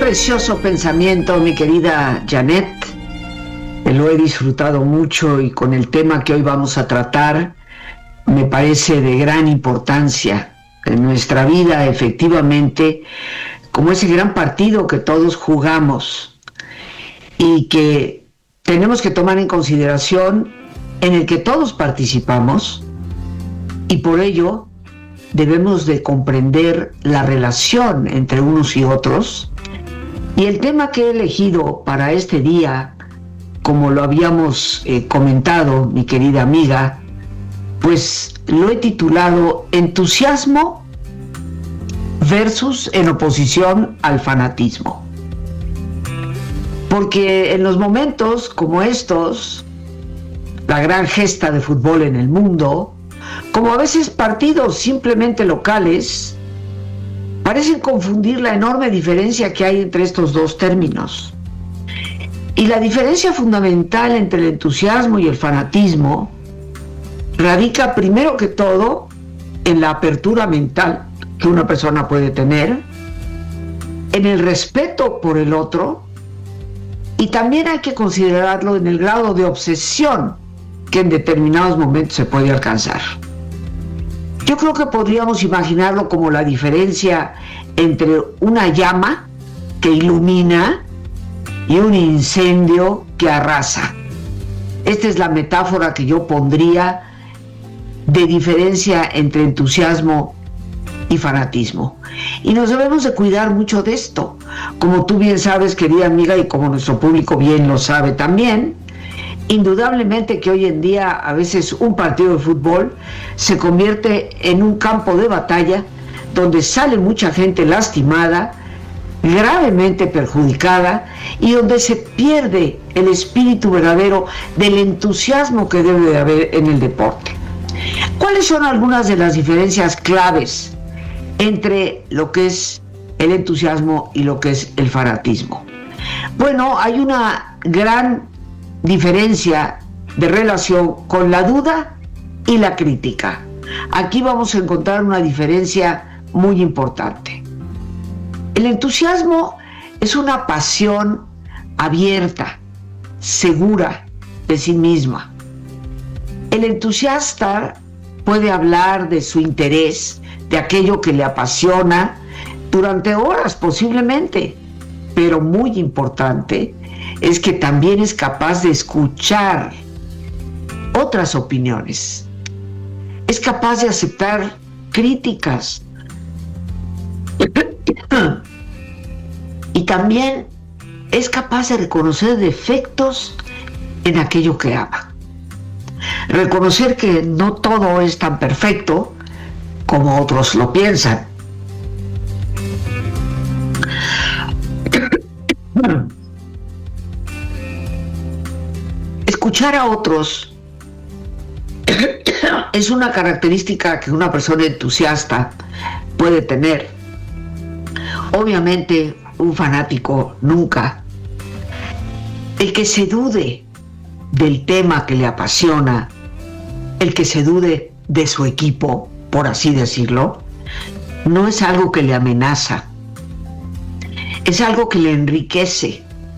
precioso pensamiento, mi querida Janet. Lo he disfrutado mucho y con el tema que hoy vamos a tratar me parece de gran importancia en nuestra vida, efectivamente, como ese gran partido que todos jugamos y que tenemos que tomar en consideración, en el que todos participamos, y por ello debemos de comprender la relación entre unos y otros. Y el tema que he elegido para este día, como lo habíamos comentado, mi querida amiga, pues lo he titulado Entusiasmo versus en oposición al fanatismo. Porque en los momentos como estos, la gran gesta de fútbol en el mundo, como a veces partidos simplemente locales, parecen confundir la enorme diferencia que hay entre estos dos términos. Y la diferencia fundamental entre el entusiasmo y el fanatismo radica primero que todo en la apertura mental que una persona puede tener, en el respeto por el otro, y también hay que considerarlo en el grado de obsesión que en determinados momentos se puede alcanzar. Yo creo que podríamos imaginarlo como la diferencia entre una llama que ilumina y un incendio que arrasa. Esta es la metáfora que yo pondría de diferencia entre entusiasmo y fanatismo. Y nos debemos de cuidar mucho de esto. Como tú bien sabes, querida amiga, y como nuestro público bien lo sabe también, indudablemente que hoy en día a veces un partido de fútbol se convierte en un campo de batalla donde sale mucha gente lastimada, gravemente perjudicada, y donde se pierde el espíritu verdadero del entusiasmo que debe de haber en el deporte. ¿Cuáles son algunas de las diferencias claves entre lo que es el entusiasmo y lo que es el fanatismo? Bueno, hay una gran diferencia de relación con la duda y la crítica. Aquí vamos a encontrar una diferencia muy importante. El entusiasmo es una pasión abierta, segura de sí misma. El entusiasta puede hablar de su interés, de aquello que le apasiona, durante horas posiblemente, pero muy importante es que también es capaz de escuchar otras opiniones, es capaz de aceptar críticas y también es capaz de reconocer defectos en aquello que ama. Reconocer que no todo es tan perfecto como otros lo piensan. Escuchar a otros es una característica que una persona entusiasta puede tener. Obviamente, un fanático nunca. El que se dude del tema que le apasiona, el que se dude de su equipo, por así decirlo, no es algo que le amenaza, es algo que le enriquece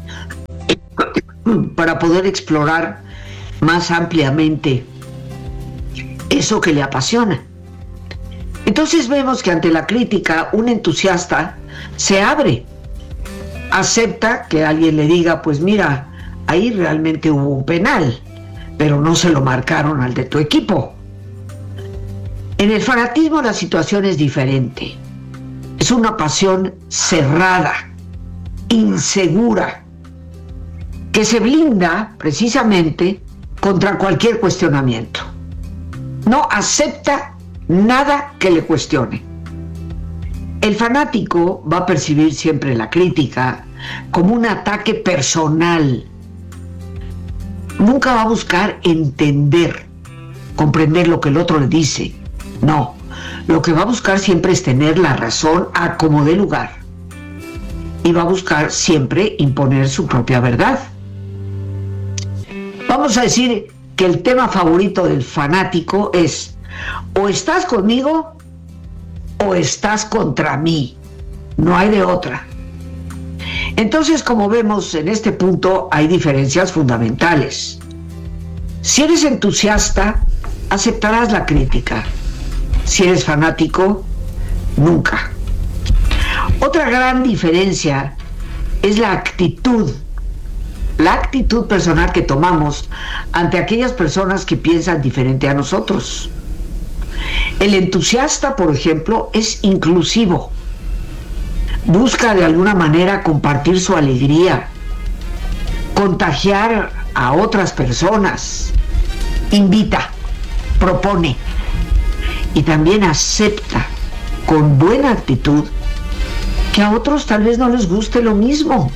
para poder explorar más ampliamente eso que le apasiona. Entonces vemos que ante la crítica un entusiasta se abre, acepta que alguien le diga, pues mira, ahí realmente hubo un penal, pero no se lo marcaron al de tu equipo. En el fanatismo la situación es diferente. Es una pasión cerrada, insegura, que se blinda precisamente contra cualquier cuestionamiento. No acepta nada que le cuestione. El fanático va a percibir siempre la crítica como un ataque personal. Nunca va a buscar entender, comprender lo que el otro le dice. No, lo que va a buscar siempre es tener la razón a como dé lugar. Y va a buscar siempre imponer su propia verdad. Vamos a decir que el tema favorito del fanático es: o estás conmigo o estás contra mí, no hay de otra. Entonces, como vemos en este punto, hay diferencias fundamentales. Si eres entusiasta, aceptarás la crítica. Si eres fanático, nunca. Otra gran diferencia es la actitud personal que tomamos ante aquellas personas que piensan diferente a nosotros. El entusiasta, por ejemplo, es inclusivo. Busca de alguna manera compartir su alegría, contagiar a otras personas, invita, propone y también acepta con buena actitud que a otros tal vez no les guste lo mismo.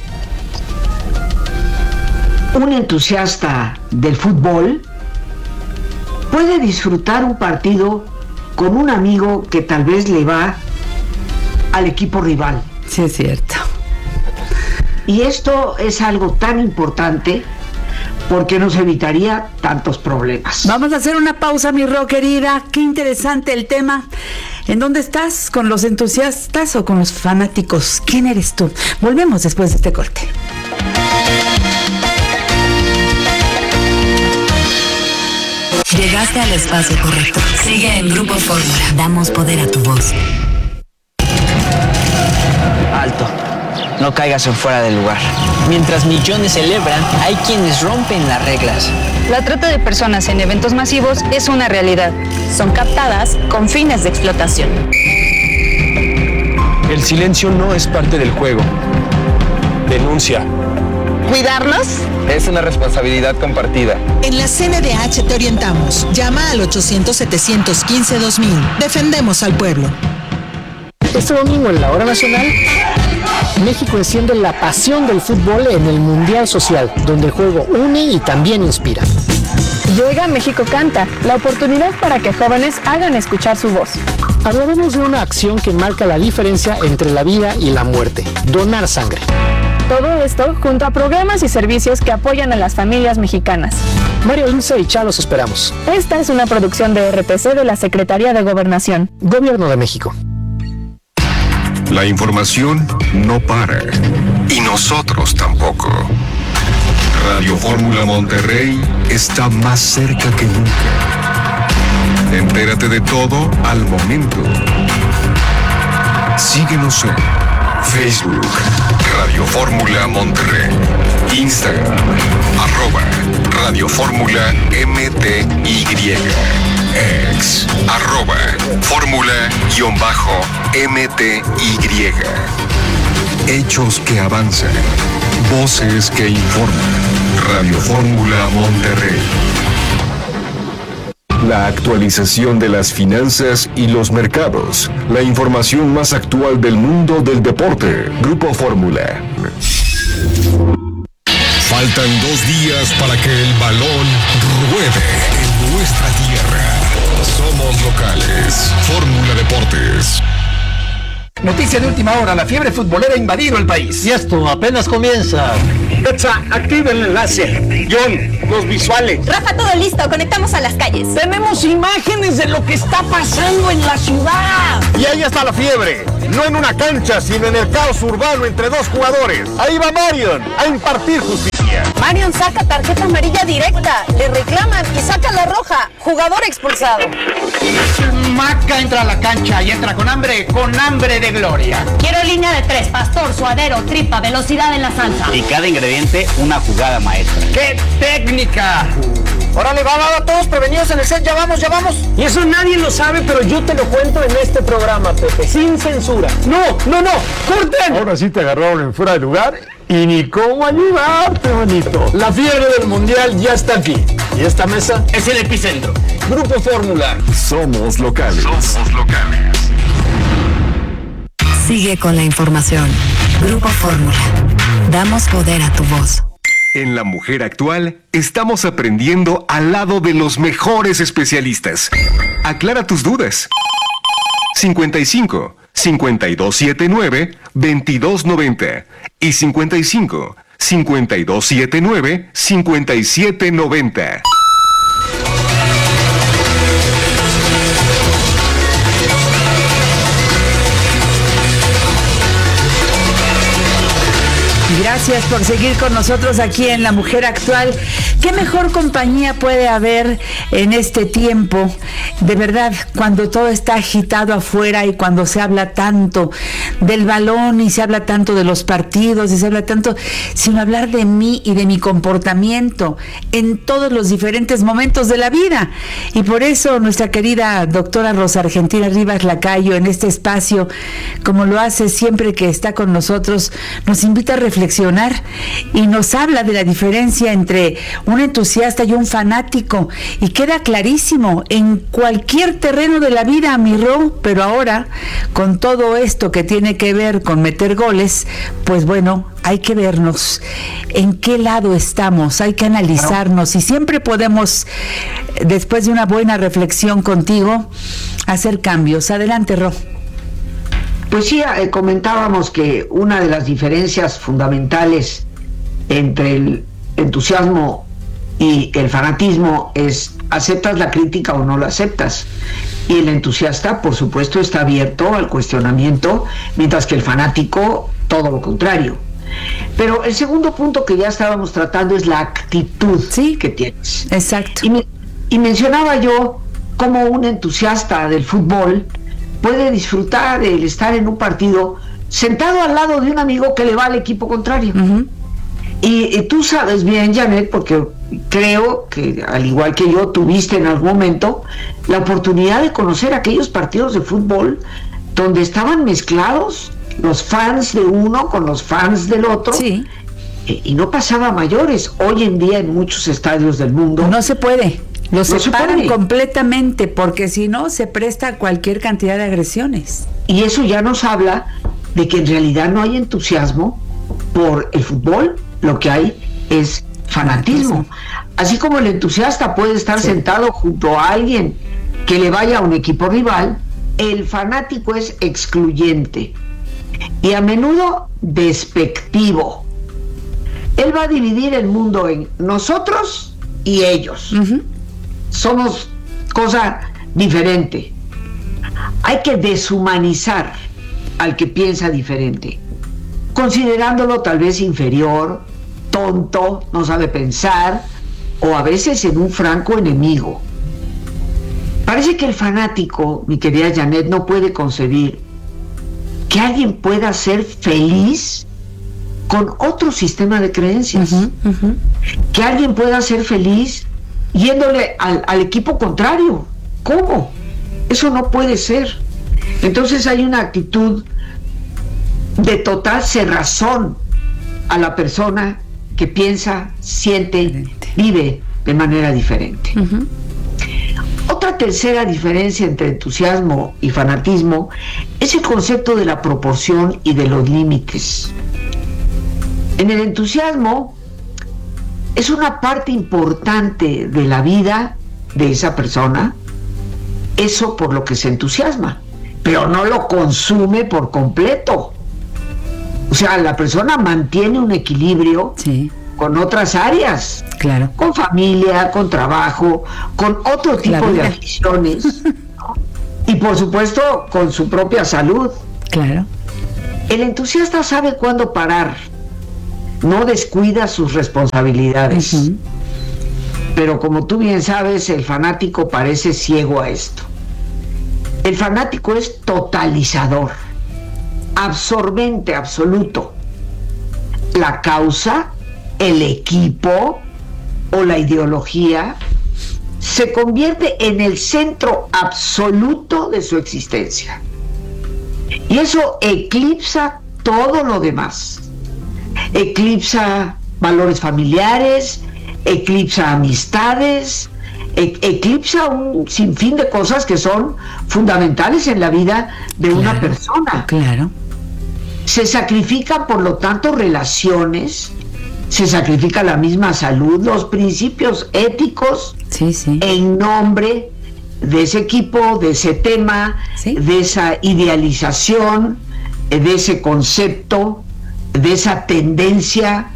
Un entusiasta del fútbol puede disfrutar un partido con un amigo que tal vez le va al equipo rival. Sí, es cierto. Y esto es algo tan importante porque nos evitaría tantos problemas. Vamos a hacer una pausa, mi Ro, querida. Qué interesante el tema. ¿En dónde estás? ¿Con los entusiastas o con los fanáticos? ¿Quién eres tú? Volvemos después de este corte. Llegaste al espacio correcto. Sigue en Grupo Fórmula. Damos poder a tu voz. Alto. No caigas en fuera del lugar. Mientras millones celebran, hay quienes rompen las reglas. La trata de personas en eventos masivos es una realidad. Son captadas con fines de explotación. El silencio no es parte del juego. Denuncia. ¿Cuidarnos? Es una responsabilidad compartida. En la CNDH te orientamos. Llama al 800-715-2000. Defendemos al pueblo. Este domingo en la Hora Nacional, México enciende la pasión del fútbol en el Mundial Social, donde el juego une y también inspira. Llega México Canta, la oportunidad para que jóvenes hagan escuchar su voz. Hablaremos de una acción que marca la diferencia entre la vida y la muerte: donar sangre. Todo esto junto a programas y servicios que apoyan a las familias mexicanas. Mario Ilse y Chá los esperamos. Esta es una producción de RTC de la Secretaría de Gobernación. Gobierno de México. La información no para. Y nosotros tampoco. Radio Fórmula Monterrey está más cerca que nunca. Entérate de todo al momento. Síguenos en Facebook, Radio Fórmula Monterrey, Instagram, @Radio Fórmula MTY, X, @Fórmula_MTY. Hechos que avanzan, voces que informan. Radio Fórmula Monterrey. La actualización de las finanzas y los mercados. La información más actual del mundo del deporte. Grupo Fórmula. Faltan 2 días para que el balón ruede en nuestra tierra. Somos locales. Fórmula Deportes. Noticia de última hora, la fiebre futbolera ha invadido el país. Y esto apenas comienza. Exa, activa el enlace. John, los visuales. Rafa, todo listo, conectamos a las calles. Tenemos imágenes de lo que está pasando en la ciudad. Y ahí está la fiebre. No en una cancha, sino en el caos urbano entre 2 jugadores. Ahí va Marion a impartir justicia. Marion saca tarjeta amarilla directa, le reclaman y saca la roja. Jugador expulsado. Maca entra a la cancha y entra con hambre de gloria. Quiero línea de 3, pastor, suadero, tripa, velocidad en la salsa. Y cada ingrediente, una jugada maestra. ¡Qué técnica! Órale, va, todos prevenidos en el set, ya vamos. Y eso nadie lo sabe, pero yo te lo cuento en este programa, Pepe, sin censura. No, corten. Ahora sí te agarraron en fuera de lugar y ni cómo ayudarte, bonito. La fiebre del mundial ya está aquí. Y esta mesa es el epicentro. Grupo Fórmula. Somos locales. Sigue con la información. Grupo Fórmula. Damos poder a tu voz. En La Mujer Actual estamos aprendiendo al lado de los mejores especialistas. Aclara tus dudas. 55 5279 2290 y 55 5279 5790. Gracias por seguir con nosotros aquí en La Mujer Actual. ¿Qué mejor compañía puede haber en este tiempo? De verdad, cuando todo está agitado afuera y cuando se habla tanto del balón y se habla tanto de los partidos y se habla tanto, sino hablar de mí y de mi comportamiento en todos los diferentes momentos de la vida. Y por eso nuestra querida doctora Rosa Argentina Rivas Lacayo, en este espacio, como lo hace siempre que está con nosotros, nos invita a reflexionar y nos habla de la diferencia entre un entusiasta y un fanático, y queda clarísimo en cualquier terreno de la vida, mi Ro, pero ahora con todo esto que tiene que ver con meter goles, pues bueno, hay que vernos en qué lado estamos, hay que analizarnos, y siempre podemos, después de una buena reflexión contigo, hacer cambios. Adelante, Ro. Pues sí, comentábamos que una de las diferencias fundamentales entre el entusiasmo y el fanatismo es: ¿aceptas la crítica o no la aceptas? Y el entusiasta, por supuesto, está abierto al cuestionamiento, mientras que el fanático, todo lo contrario. Pero el segundo punto que ya estábamos tratando es la actitud que tienes. Exacto. Y mencionaba yo cómo un entusiasta del fútbol puede disfrutar el estar en un partido sentado al lado de un amigo que le va al equipo contrario. Uh-huh. Y tú sabes bien, Janet, porque creo que al igual que yo tuviste en algún momento la oportunidad de conocer aquellos partidos de fútbol donde estaban mezclados los fans de uno con los fans del otro. Sí. Y no pasaba a mayores. Hoy en día en muchos estadios del mundo no se puede. Los separan completamente, porque si no se presta a cualquier cantidad de agresiones. Y eso ya nos habla de que en realidad no hay entusiasmo por el fútbol, lo que hay es fanatismo. Así como el entusiasta puede estar sentado junto a alguien que le vaya a un equipo rival, el fanático es excluyente y a menudo despectivo. Él va a dividir el mundo en nosotros y ellos. Uh-huh. Somos cosa diferente. Hay que deshumanizar al que piensa diferente, considerándolo tal vez inferior, tonto, no sabe pensar, o a veces en un franco enemigo. Parece que el fanático, mi querida Janet, no puede concebir que alguien pueda ser feliz con otro sistema de creencias. Uh-huh, uh-huh. Que alguien pueda ser feliz yéndole al equipo contrario. ¿Cómo? Eso no puede ser. Entonces hay una actitud de total cerrazón a la persona que piensa, siente, vive de manera diferente. Uh-huh. Otra tercera diferencia entre entusiasmo y fanatismo es el concepto de la proporción y de los límites. En el entusiasmo es una parte importante de la vida de esa persona, eso por lo que se entusiasma, pero no lo consume por completo. O sea, la persona mantiene un equilibrio con otras áreas, claro, con familia, con trabajo, con otro tipo de aficiones, ¿no? Y por supuesto con su propia salud. Claro. El entusiasta sabe cuándo parar, no descuida sus responsabilidades. Uh-huh. Pero como tú bien sabes, el fanático parece ciego a esto. El fanático es totalizador, absorbente, absoluto. La causa, el equipo o la ideología se convierte en el centro absoluto de su existencia. Y eso eclipsa todo lo demás. Eclipsa valores familiares, eclipsa amistades, eclipsa un sinfín de cosas que son fundamentales en la vida de una persona. Claro. Se sacrifican, por lo tanto, relaciones, se sacrifica la misma salud, los principios éticos en nombre de ese equipo, de ese tema, de esa idealización, de ese concepto, de esa tendencia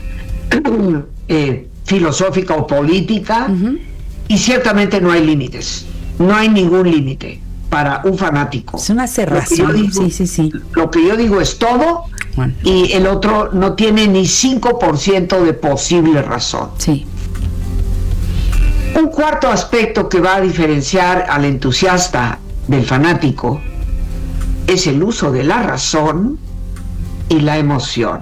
filosófica o política. Uh-huh. Y ciertamente no hay límites, no hay ningún límite para un fanático. Es una cerrazón. Sí. Lo que yo digo es todo, bueno, y el otro no tiene ni 5% de posible razón. Sí. Un cuarto aspecto que va a diferenciar al entusiasta del fanático es el uso de la razón y la emoción.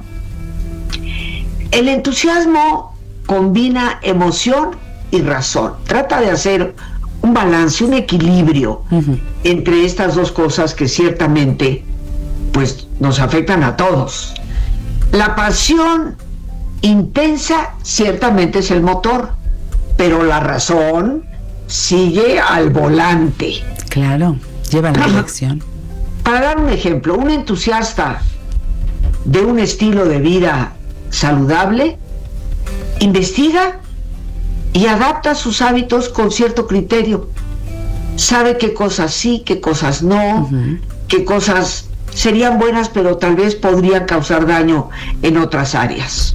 El entusiasmo combina emoción y razón. Trata de hacer un balance, un equilibrio entre estas dos cosas que ciertamente pues nos afectan a todos. La pasión intensa ciertamente es el motor, pero la razón sigue al volante. Claro, lleva la dirección. Para dar un ejemplo, un entusiasta de un estilo de vida saludable investiga y adapta sus hábitos con cierto criterio. Sabe qué cosas sí, qué cosas no, qué cosas serían buenas pero tal vez podrían causar daño en otras áreas.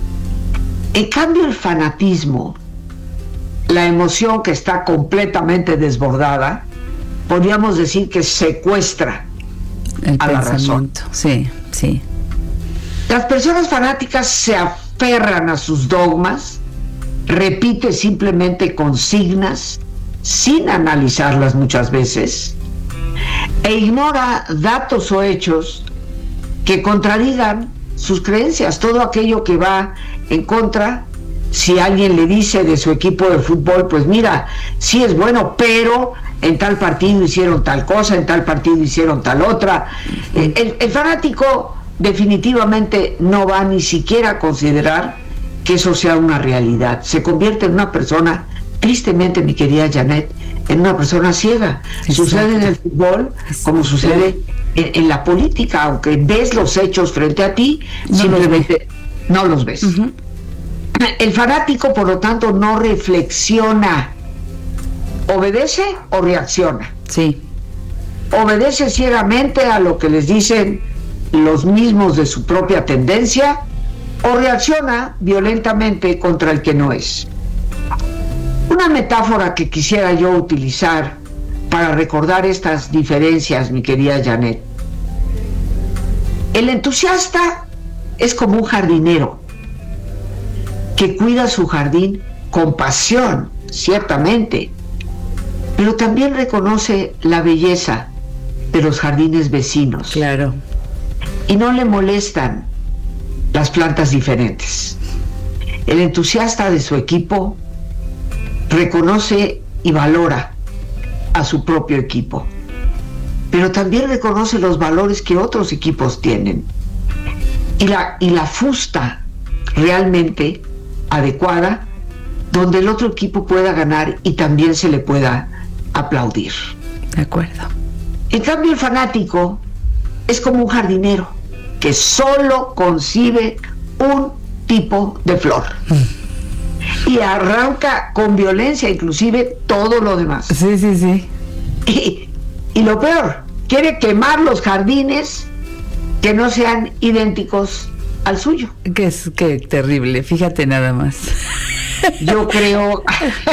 En cambio, el fanatismo, la emoción que está completamente desbordada, podríamos decir que secuestra a la razón. Sí. Las personas fanáticas se aferran a sus dogmas, repite simplemente consignas sin analizarlas muchas veces e ignora datos o hechos que contradigan sus creencias. Todo aquello que va en contra, si alguien le dice de su equipo de fútbol, pues mira, sí es bueno, pero en tal partido hicieron tal cosa, en tal partido hicieron tal otra. El fanático definitivamente no va ni siquiera a considerar que eso sea una realidad. Se convierte en una persona, tristemente, mi querida Janet, en una persona ciega. Exacto. Sucede en el fútbol como sucede en la política, aunque ves los hechos frente a ti, simplemente no los ves. El fanático, por lo tanto, no reflexiona. ¿Obedece o reacciona? Sí. ¿Obedece ciegamente a lo que les dicen los mismos de su propia tendencia o reacciona violentamente contra el que no es? Una metáfora que quisiera yo utilizar para recordar estas diferencias, mi querida Janet. El entusiasta es como un jardinero que cuida su jardín con pasión, ciertamente, pero también reconoce la belleza de los jardines vecinos. Claro. Y no le molestan las plantas diferentes. El entusiasta de su equipo reconoce y valora a su propio equipo, pero también reconoce los valores que otros equipos tienen y la fusta realmente adecuada donde el otro equipo pueda ganar y también se le pueda aplaudir. De acuerdo. En cambio, el fanático es como un jardinero que solo concibe un tipo de flor y arranca con violencia inclusive todo lo demás. Sí. Y lo peor, quiere quemar los jardines que no sean idénticos al suyo. Qué terrible, fíjate nada más. Yo creo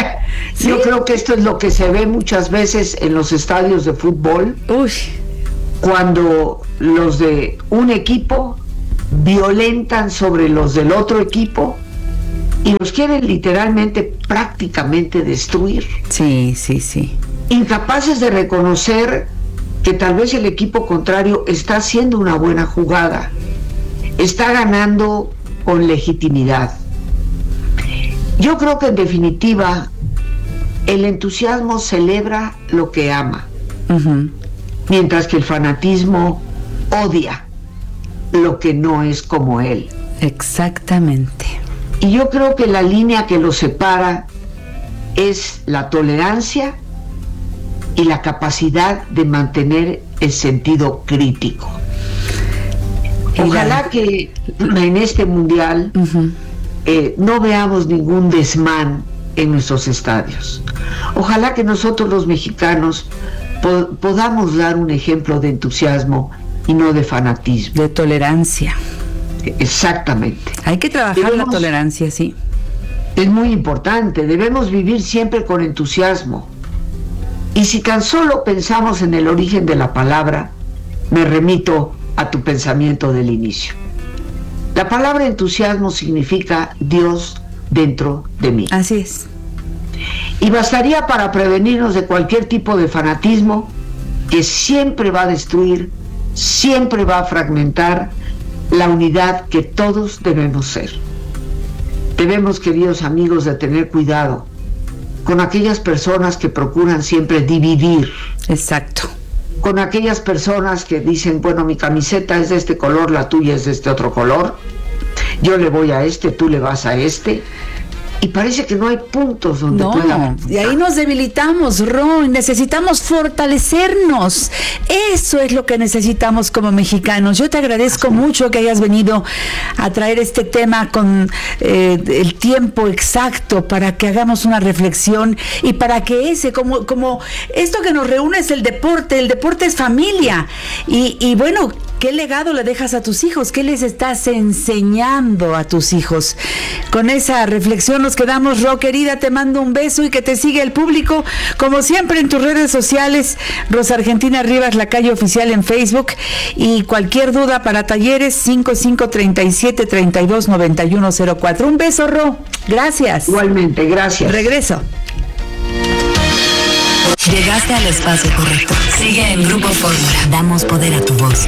que esto es lo que se ve muchas veces en los estadios de fútbol. Uy. Cuando los de un equipo violentan sobre los del otro equipo y los quieren literalmente, prácticamente destruir. Sí. Incapaces de reconocer que tal vez el equipo contrario está haciendo una buena jugada, está ganando con legitimidad. Yo creo que en definitiva el entusiasmo celebra lo que ama, mientras que el fanatismo odia lo que no es como él. Exactamente. Y yo creo que la línea que los separa es la tolerancia y la capacidad de mantener el sentido crítico. Ojalá que en este mundial no veamos ningún desmán en nuestros estadios. Ojalá que nosotros los mexicanos podamos dar un ejemplo de entusiasmo y no de fanatismo. De tolerancia. Exactamente. Hay que trabajar la tolerancia, sí. Es muy importante. Debemos vivir siempre con entusiasmo. Y si tan solo pensamos en el origen de la palabra, me remito a tu pensamiento del inicio. La palabra entusiasmo significa Dios dentro de mí. Así es. Y bastaría para prevenirnos de cualquier tipo de fanatismo que siempre va a destruir, siempre va a fragmentar la unidad que todos debemos ser. Debemos, queridos amigos, de tener cuidado con aquellas personas que procuran siempre dividir. Exacto. Con aquellas personas que dicen, bueno, mi camiseta es de este color, la tuya es de este otro color, yo le voy a este, tú le vas a este, y parece que no hay puntos donde pueda. Y ahí nos debilitamos, Ron. Necesitamos fortalecernos. Eso es lo que necesitamos como mexicanos. Yo te agradezco mucho que hayas venido a traer este tema con el tiempo exacto para que hagamos una reflexión y para que como esto que nos reúne es el deporte es familia. Y bueno, ¿qué legado le dejas a tus hijos? ¿Qué les estás enseñando a tus hijos? Con esa reflexión nos quedamos, Ro, querida, te mando un beso y que te siga el público, como siempre en tus redes sociales, Rosa Argentina Rivas, la calle oficial en Facebook, y cualquier duda para talleres, 5537-329104. Un beso, Ro, gracias. Igualmente, gracias. Regreso. Llegaste al espacio correcto. Sigue en Grupo Fórmula. Damos poder a tu voz.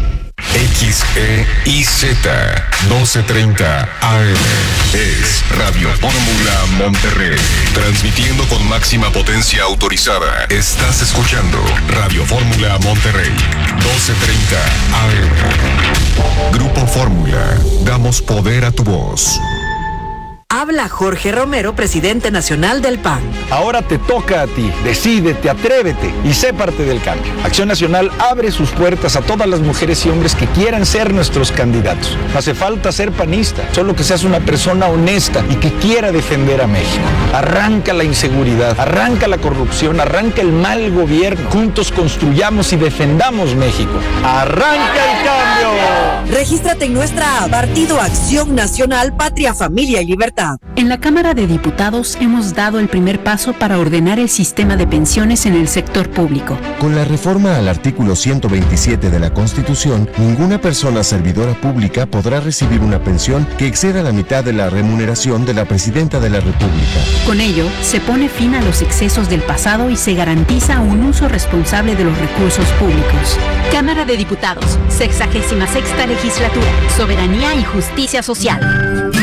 XEIZ 1230 AM es Radio Fórmula Monterrey, transmitiendo con máxima potencia autorizada. Estás escuchando Radio Fórmula Monterrey 1230 AM. Grupo Fórmula, damos poder a tu voz. Habla Jorge Romero, presidente nacional del PAN. Ahora te toca a ti. Decídete, atrévete y sé parte del cambio. Acción Nacional abre sus puertas a todas las mujeres y hombres que quieran ser nuestros candidatos. No hace falta ser panista, solo que seas una persona honesta y que quiera defender a México. Arranca la inseguridad, arranca la corrupción, arranca el mal gobierno. Juntos construyamos y defendamos México. ¡Arranca el cambio! Regístrate en nuestra app, Partido Acción Nacional, Patria, Familia y Libertad. En la Cámara de Diputados hemos dado el primer paso para ordenar el sistema de pensiones en el sector público. Con la reforma al artículo 127 de la Constitución, ninguna persona servidora pública podrá recibir una pensión que exceda la mitad de la remuneración de la Presidenta de la República. Con ello, se pone fin a los excesos del pasado y se garantiza un uso responsable de los recursos públicos. Cámara de Diputados, 66ª Legislatura, Soberanía y Justicia Social.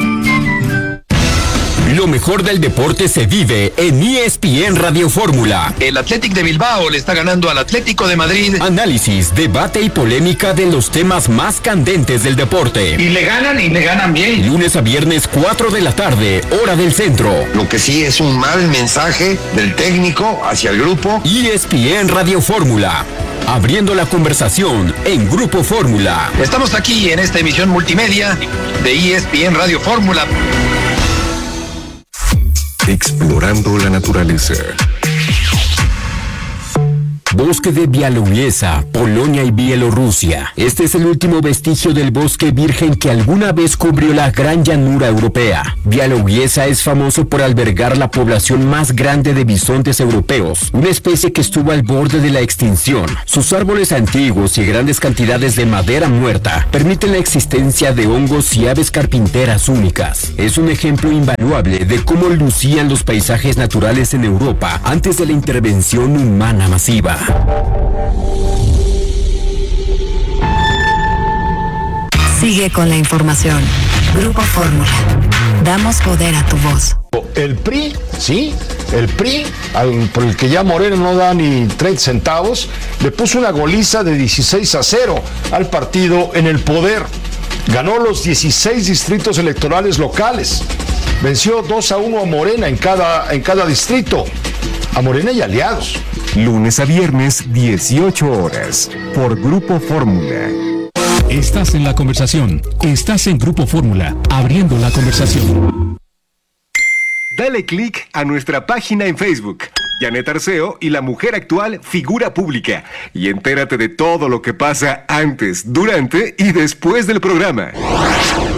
Lo mejor del deporte se vive en ESPN Radio Fórmula. El Athletic de Bilbao le está ganando al Atlético de Madrid. Análisis, debate y polémica de los temas más candentes del deporte. Y le ganan bien. Lunes a viernes, 4 de la tarde, hora del centro. Lo que sí es un mal mensaje del técnico hacia el grupo. ESPN Radio Fórmula. Abriendo la conversación en Grupo Fórmula. Estamos aquí en esta emisión multimedia de ESPN Radio Fórmula. Explorando la naturaleza. Bosque de Białowieża, Polonia y Bielorrusia. Este es el último vestigio del bosque virgen que alguna vez cubrió la gran llanura europea. Białowieża es famoso por albergar la población más grande de bisontes europeos, una especie que estuvo al borde de la extinción. Sus árboles antiguos y grandes cantidades de madera muerta permiten la existencia de hongos y aves carpinteras únicas. Es un ejemplo invaluable de cómo lucían los paisajes naturales en Europa antes de la intervención humana masiva. Sigue con la información. Grupo Fórmula. Damos poder a tu voz. El PRI, sí, el PRI, por el que ya Moreno no da ni 30 centavos, le puso una goliza de 16-0 al partido en el poder. Ganó los 16 distritos electorales locales. Venció 2-1 a Morena en cada distrito. A Morena y aliados. Lunes a viernes, 18 horas, por Grupo Fórmula. Estás en la conversación. Estás en Grupo Fórmula, abriendo la conversación. Dale click a nuestra página en Facebook, Janet Arceo y la mujer actual figura pública, y entérate de todo lo que pasa antes, durante y después del programa.